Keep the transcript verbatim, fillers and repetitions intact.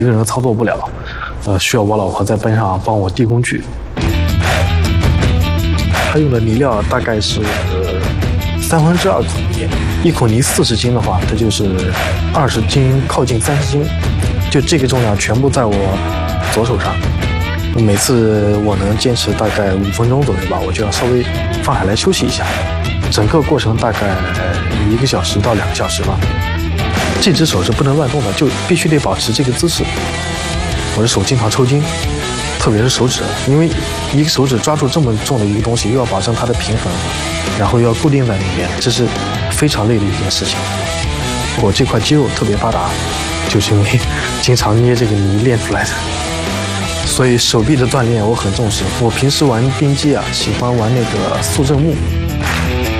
一个人操作不了，呃，需要我老婆在边上帮我递工具。他用的泥料大概是呃三分之二孔泥，一孔泥四十斤的话，它就是二十斤，靠近三十斤，就这个重量全部在我左手上。每次我能坚持大概五分钟左右吧，我就要稍微放下来休息一下。整个过程大概一个小时到两个小时吧。这只手是不能乱动的，就必须得保持这个姿势。我的手经常抽筋，特别是手指，因为一个手指抓住这么重的一个东西，又要保证它的平衡，然后又要固定在那边，这是非常累的一件事情。我这块肌肉特别发达，就是因为经常捏这个泥练出来的。所以手臂的锻炼我很重视。我平时玩冰机啊，喜欢玩那个速正木。